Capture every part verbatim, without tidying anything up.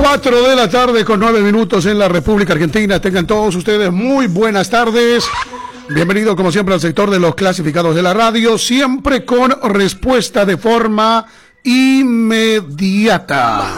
cuatro de la tarde con nueve minutos en la República Argentina. Tengan todos ustedes muy buenas tardes. Bienvenido como siempre al sector de los clasificados de la radio, siempre con respuesta de forma inmediata.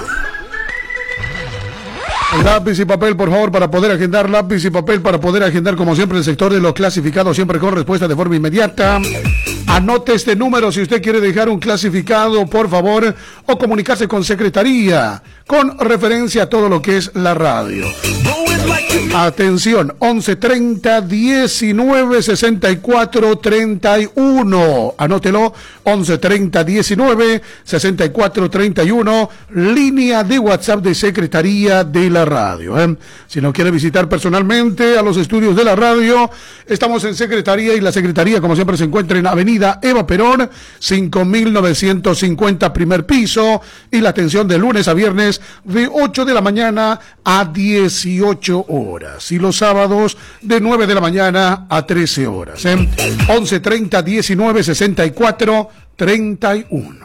Lápiz y papel, por favor, para poder agendar. Lápiz y papel para poder agendar, como siempre, el sector de los clasificados, siempre con respuesta de forma inmediata. Anote este número si usted quiere dejar un clasificado, por favor, o comunicarse con Secretaría, con referencia a todo lo que es la radio. Atención, once treinta, diecinueve, sesenta y cuatro, treinta y uno. Anótelo, once treinta, diecinueve, sesenta y cuatro, treinta y uno, línea de WhatsApp de Secretaría de la radio. ¿eh? Si no quiere visitar personalmente a los estudios de la radio, estamos en Secretaría, y la Secretaría, como siempre, se encuentra en Avenida Eva Perón, cinco mil novecientos cincuenta, primer piso, y la atención de lunes a viernes de ocho de la mañana a dieciocho horas. Y los sábados de nueve de la mañana a trece horas. ¿eh? once treinta, diecinueve, sesenta y cuatro, treinta y uno.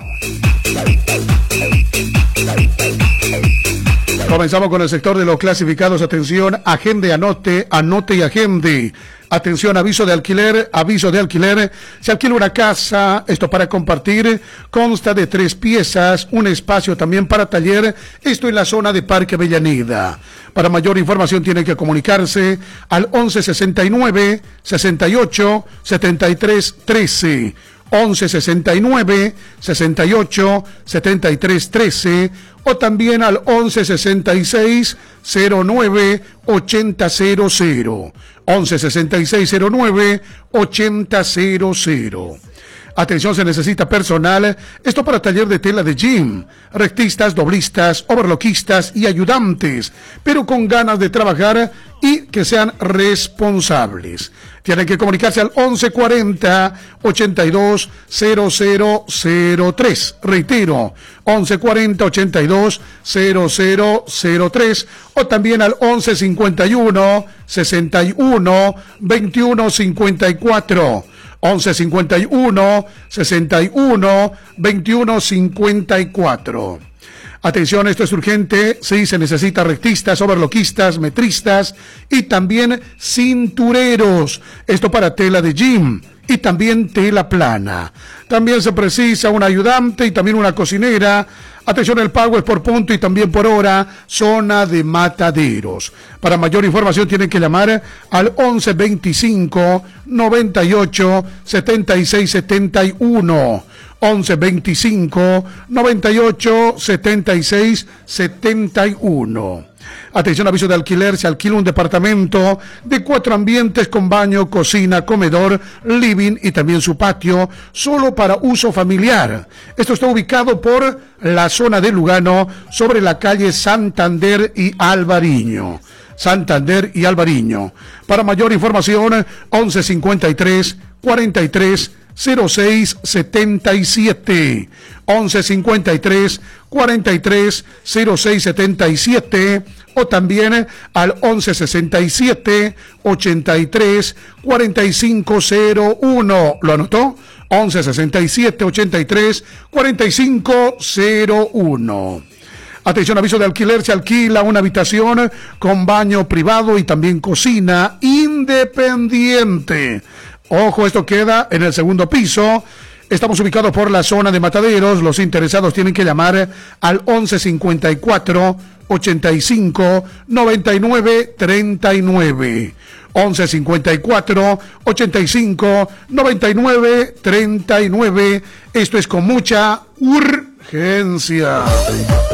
Comenzamos con el sector de los clasificados. Atención, agende, anote, anote y agende. Atención, aviso de alquiler, aviso de alquiler. Se alquila una casa, esto para compartir, consta de tres piezas, un espacio también para taller, esto en la zona de Parque Avellaneda. Para mayor información tiene que comunicarse al once sesenta y nueve, sesenta y ocho, setenta y tres, trece. once sesenta y nueve, sesenta y ocho, setenta y tres, trece, o también al once sesenta y seis, cero nueve, ochenta, cero cero. once sesenta y seis, cero nueve, ochenta, cero cero. Atención, se necesita personal, esto para taller de tela de gym, rectistas, doblistas, overlockistas y ayudantes, pero con ganas de trabajar y que sean responsables. Tienen que comunicarse al once cuarenta, ochenta y dos, cero cero cero tres. Reitero, once cuarenta, ochenta y dos, cero cero cero tres, o también al once cincuenta y uno, sesenta y uno, veintiuno cincuenta y cuatro. once cincuenta y uno, sesenta y uno, veintiuno cincuenta y cuatro. Atención, esto es urgente, sí, se necesita rectistas, overlockistas, metristas y también cintureros. Esto para tela de gym y también tela plana. También se precisa un ayudante y también una cocinera. Atención, el pago es por punto y también por hora, zona de Mataderos. Para mayor información tienen que llamar al once veinticinco, noventa y ocho, setenta y seis, setenta y uno. once veinticinco, noventa y ocho, setenta y seis, setenta y uno. Atención, aviso de alquiler, se alquila un departamento de cuatro ambientes con baño, cocina, comedor, living y también su patio, solo para uso familiar. Esto está ubicado por la zona de Lugano, sobre la calle Santander y Alvariño. Santander y Alvariño. Para mayor información, once cincuenta y tres, cuarenta y tres, cero seis setenta y siete. once cincuenta y tres, cuarenta y tres, cero seis setenta y siete, o también al once sesenta y siete, ochenta y tres, cuarenta y cinco cero uno. ¿Lo anotó? once sesenta y siete, ochenta y tres, cuarenta y cinco cero uno. Atención, aviso de alquiler, se alquila una habitación con baño privado y también cocina independiente. Ojo, esto queda en el segundo piso. Estamos ubicados por la zona de Mataderos. Los interesados tienen que llamar al once cincuenta y cuatro, ochenta y cinco, noventa y nueve, treinta y nueve. once cincuenta y cuatro, ochenta y cinco, noventa y nueve, treinta y nueve. Esto es con mucha urgencia.